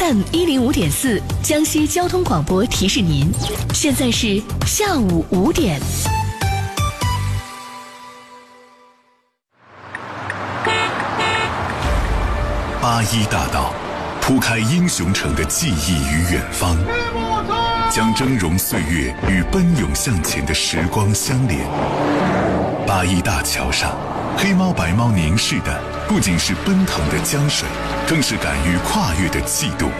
FM 105.4，江西交通广播提示您，现在是下午5点。 81大道铺开英雄城的记忆与远方，将峥嵘岁月与奔涌向前的时光相连。81大桥上，黑猫白猫凝视的不仅是奔腾的江水，更是敢于跨越的悸动。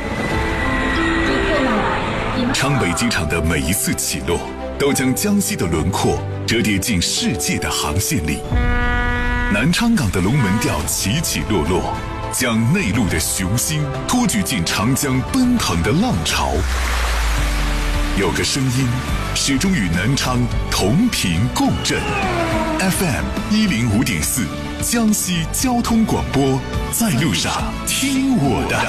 昌北机场的每一次起落，都将江西的轮廓折叠进世界的航线里。南昌港的龙门吊起起落落，将内陆的雄心托举进长江奔腾的浪潮。有个声音始终与南昌同频共振。FM 105.4，江西交通广播，在路上听我的。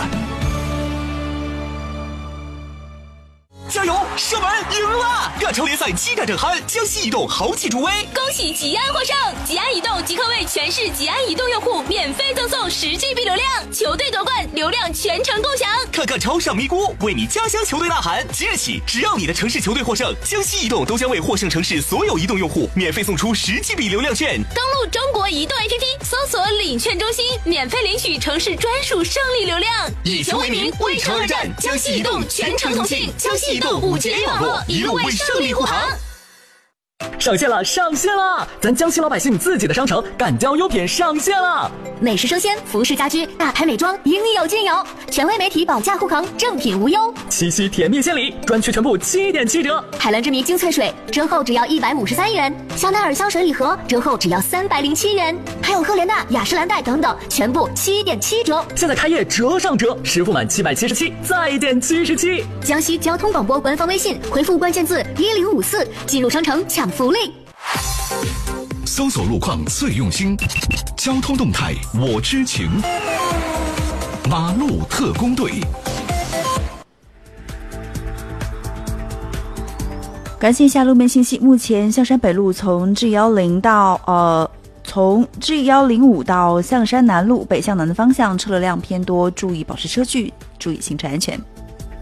加油！射门赢了！亚超联赛7战正酣，江西移动豪气助威， 恭喜吉安获胜！吉安移动即刻为全市吉安移动用户免费赠送10GB 流量，球队夺冠，流量全程共享。 看看超上咪咕，为你家乡球队呐喊！即日起，只要你的城市球队获胜，江西移动都将为获胜城市所有移动用户免费送出10GB 流量券。 登录中国移动 APP， 搜索领券中心，免费领取城市专属胜利流量。 以球为名，为城而战，江西移动全程同庆，江西移动5G 联网络，一路为胜利护航。 上线了，上线了！咱江西老百姓自己的商城敢交优品上线了， 美食生鲜、服饰家居、大牌美妆应有尽有，权威媒体保价护航，正品无忧。 七夕甜蜜献礼，专区全部7.7折。 海蓝之谜精粹水折后只要153元，香奈儿香水礼盒折后只要307元，还有赫莲娜、雅诗兰黛等等，全部7.7折。 现在开业折上折，实付满777再减77。 江西交通广播官方微信回复关键字1054，进入商城抢福利。 搜索路况最用心，交通动态我知情。马路特工队。 关心一下路面信息，目前象山北路从 G105 到象山南路北向南的方向车流量偏多，注意保持车距，注意行车安全。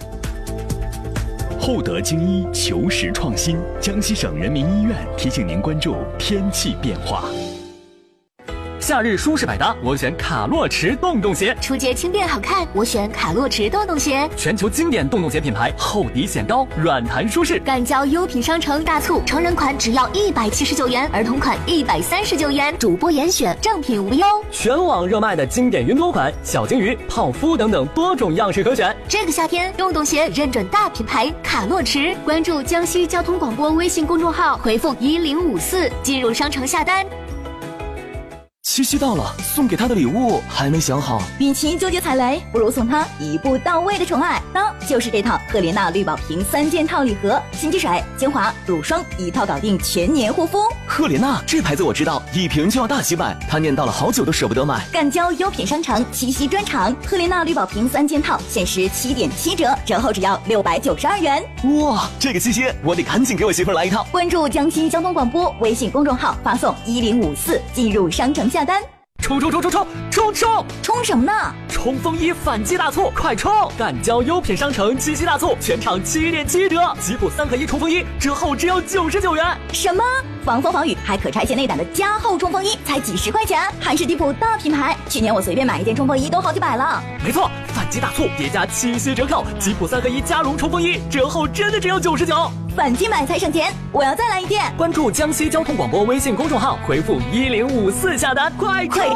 厚德精医求实创新，江西省人民医院提醒您关注天气变化。 夏日舒适百搭，我选卡洛驰洞洞鞋； 出街轻便好看，我选卡洛驰洞洞鞋。 全球经典洞洞鞋品牌，厚底显高，软弹舒适。 敢交优品商城大促，成人款只要179元，儿童款139元，主播严选，正品无忧。 全网热卖的经典云朵款、小金鱼、泡芙等等多种样式可选。 这个夏天，洞洞鞋认准大品牌卡洛驰，关注江西交通广播微信公众号，回复1054进入商城下单。 七夕到了，送给他的礼物还没想好。 与其纠结踩雷，不如送他一步到位的宠爱，那就是这套赫莲娜绿宝瓶3件套礼盒，心机水、精华、乳霜一套搞定全年护肤。 赫莲娜这牌子我知道，一瓶就要大几百，他念叨了好久都舍不得买。 敢交优品商城七夕专场，赫莲娜绿宝瓶3件套限时7.7折，折后只要692元。 哇，这个七夕我得赶紧给我媳妇来一套。 关注江西交通广播微信公众号，发送1054进入商城下单。 冲什么呢？冲锋衣反击大促，快冲！敢交优品商城七夕大促，全场7.7折，吉普3合1冲锋衣折后只要99元。 什么？防风防雨还可拆卸内胆的加厚冲锋衣才几十块钱，韩式地普大品牌，去年我随便买一件冲锋衣都好几百了。 没错，反击大促叠加七夕折扣，吉普3合1加绒冲锋衣折后真的只有99。 反击买才省钱，我要再来一件。 关注江西交通广播微信公众号，回复1054下单，快冲！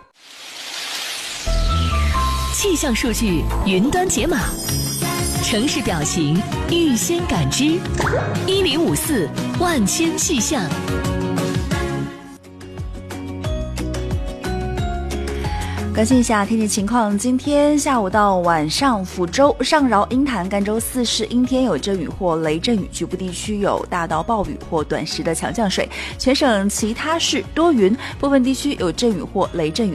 气象数据云端解码，城市表情预先感知，1054万千气象。 关心一下天气情况，今天下午到晚上，抚州、上饶、鹰潭、赣州4市阴天有阵雨或雷阵雨，局部地区有大到暴雨或短时的强降水，全省其他市多云，部分地区有阵雨或雷阵雨。